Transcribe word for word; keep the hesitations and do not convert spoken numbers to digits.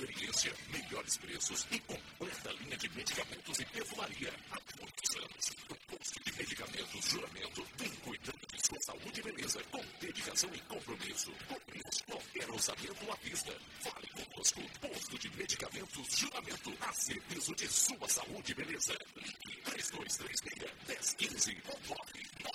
experiência, melhores preços e completa linha de medicamentos e perfumaria. Há muitos anos, o posto de medicamentos Juramento vem cuidando de sua saúde e beleza com dedicação e compromisso. Cobrimos qualquer orçamento à vista. Fale conosco. Posto de medicamentos Juramento, a serviço de sua saúde e beleza. Ligue três dois três seis, um zero um cinco ou nove